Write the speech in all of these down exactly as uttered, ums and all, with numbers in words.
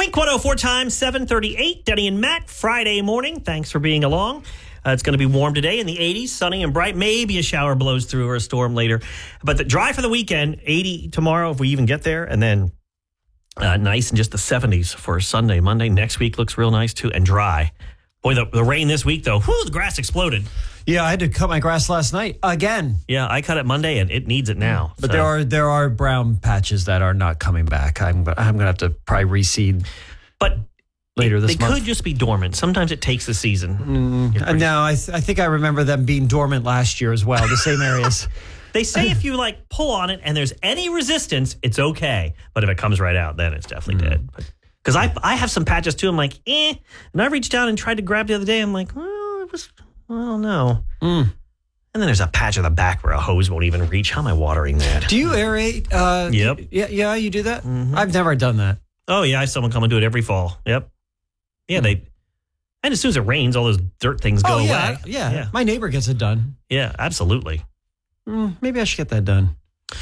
Wink one oh four times, seven thirty-eight. Denny and Matt, Friday morning. Thanks for being along. Uh, it's going to be warm today in the eighties, sunny and bright. Maybe a shower blows through or a storm later. But the dry for the weekend, eighty tomorrow if we even get there. And then uh, nice in just the seventies for Sunday. Monday next week looks real nice too and dry. Boy, the, the rain this week, though, whew, the grass exploded. Yeah, I had to cut my grass last night again. Yeah, I cut it Monday, and it needs it now. But so. there are there are brown patches that are not coming back. I'm I'm gonna have to probably reseed. But later this they month. They could just be dormant. Sometimes it takes the season. Mm, pretty... No, I th- I think I remember them being dormant last year as well. The same areas. They say if you like pull on it and there's any resistance, it's okay. But if it comes right out, then it's definitely mm. dead. Because I I have some patches too. I'm like, eh. And I reached down and tried to grab the other day. I'm like, well, it was. I don't know. Mm. And then there's a patch on the back where a hose won't even reach. How am I watering that? Do you aerate? Uh, yep. Yeah, yeah, you do that? Mm-hmm. I've never done that. Oh, yeah. I saw someone come and do it every fall. Yep. Yeah, mm. they... And as soon as it rains, all those dirt things go oh, yeah, away. Yeah, yeah. My neighbor gets it done. Yeah, absolutely. Mm, maybe I should get that done.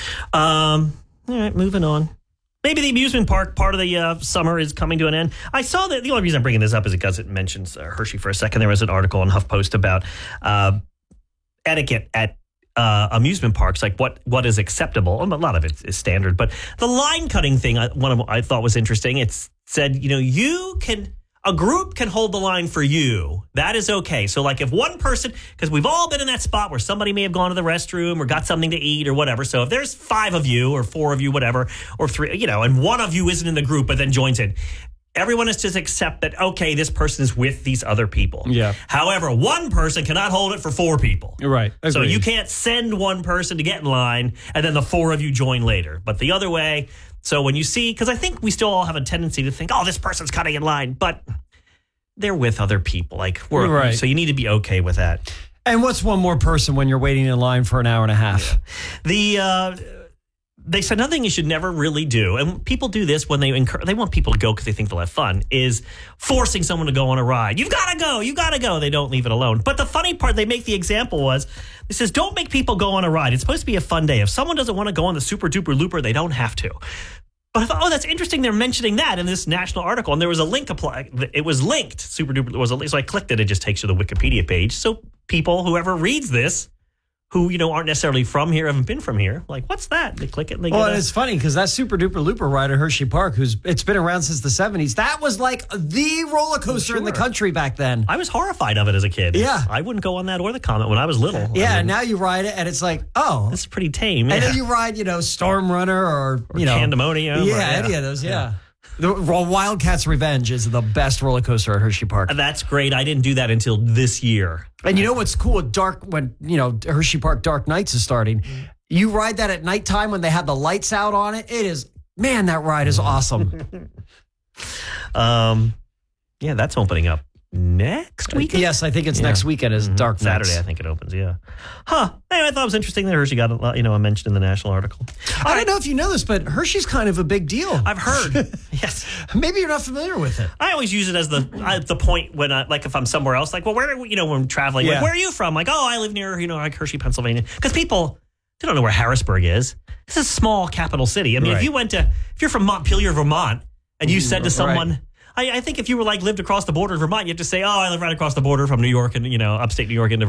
Um. All right, moving on. Maybe the amusement park part of the uh, summer is coming to an end. I saw that the only reason I'm bringing this up is because it mentions uh, Hershey for a second. There was an article on HuffPost about uh, etiquette at uh, amusement parks, like what, what is acceptable. A lot of it is standard, but the line cutting thing, I, one of I thought was interesting. It said, you know, you can. A group can hold the line for you. That is okay. So like if one person, because we've all been in that spot where somebody may have gone to the restroom or got something to eat or whatever. So if there's five of you or four of you, whatever, or three, you know, and one of you isn't in the group but then joins in, everyone is just accept that, okay, this person is with these other people. Yeah. However, one person cannot hold it for four people. Right. Agreed. So you can't send one person to get in line and then the four of you join later. But the other way... So when you see, because I think we still all have a tendency to think, oh, this person's cutting in line, but they're with other people. Like, we're right. So you need to be okay with that. And what's one more person when you're waiting in line for an hour and a half? Yeah. The uh, they said another thing you should never really do, and people do this when they encourage, they want people to go because they think they'll have fun, is forcing someone to go on a ride. You've got to go. You got to go. They don't leave it alone. But the funny part, they make the example was, it says, don't make people go on a ride. It's supposed to be a fun day. If someone doesn't want to go on the Super Duper Looper, they don't have to. But I thought, oh, that's interesting. They're mentioning that in this national article. And there was a link applied. It was linked. Super Duper was a link. So I clicked it. It just takes you to the Wikipedia page. So people, whoever reads this, who, you know, aren't necessarily from here, haven't been from here, like, what's that? They click it and they well, get it's funny because that Super Duper Looper ride at Hershey Park, who's it's been around since the seventies, that was like the roller coaster sure. in the country back then. I was horrified of it as a kid. Yeah. I wouldn't go on that or the Comet when I was little. Yeah, I mean, now you ride it and it's like, oh. This is pretty tame. Yeah. And then you ride, you know, Storm Runner or, or you know. Pandemonium. Yeah, or, yeah, any of those, yeah. yeah. The Wildcats Revenge is the best roller coaster at Hershey Park. That's great. I didn't do that until this year. And you know what's cool? Dark when you know Hershey Park Dark Nights is starting. You ride that at nighttime when they have the lights out on it. It is man, that ride is awesome. um, yeah, that's opening up next weekend. Yes, I think it's yeah. next weekend is mm-hmm. Dark Nights. Saturday, I think it opens. Yeah. Huh. Anyway, I thought it was interesting that Hershey got a, you know mentioned in the national article. I don't know if you know this, but Hershey's kind of a big deal. I've heard. Yes. Maybe you're not familiar with it. I always use it as the uh, the point when, I, like, if I'm somewhere else, like, well, where you know when I'm traveling, yeah. like, where are you from? Like, oh, I live near you know like Hershey, Pennsylvania, because people they don't know where Harrisburg is. It's a small capital city. I mean, right. if you went to if you're from Montpelier, Vermont, and you said to someone. Right. I, I think if you were like lived across the border of Vermont, you have to say, oh, I live right across the border from New York and, you know, upstate New York into